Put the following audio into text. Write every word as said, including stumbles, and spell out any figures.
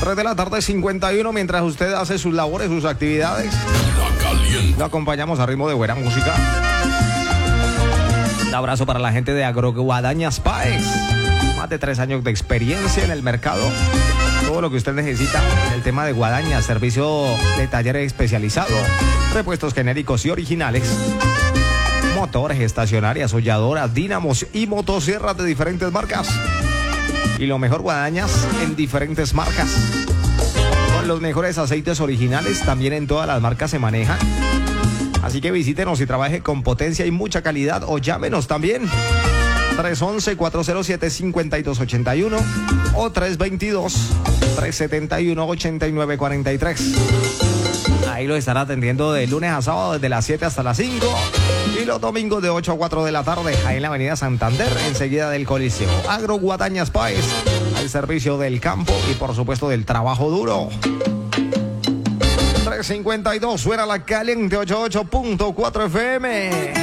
tres de la tarde, cincuenta y uno, mientras usted hace sus labores, sus actividades. La Caliente. Lo acompañamos a ritmo de buena música. Un abrazo para la gente de Agroguadañas Páez. Más de tres años de experiencia en el mercado. Todo lo que usted necesita en el tema de guadañas, servicio de taller especializado, repuestos genéricos y originales, motores, estacionarias, holladoras, dínamos y motosierras de diferentes marcas. Y lo mejor, guadañas en diferentes marcas. Con los mejores aceites originales, también en todas las marcas se manejan. Así que visítenos y trabaje con potencia y mucha calidad, o llámenos también. tres once, cuatro cero siete, cinco dos ocho uno o tres veintidós, tres setenta y uno, ochenta y nueve cuarenta y tres. Ahí lo estará atendiendo de lunes a sábado desde las siete hasta las cinco y los domingos de ocho a cuatro de la tarde, ahí en la avenida Santander, enseguida del Coliseo. Agroguadañas Páez, al servicio del campo y por supuesto del trabajo duro. tres cincuenta y dos, suena La Caliente ochenta y ocho punto cuatro F M.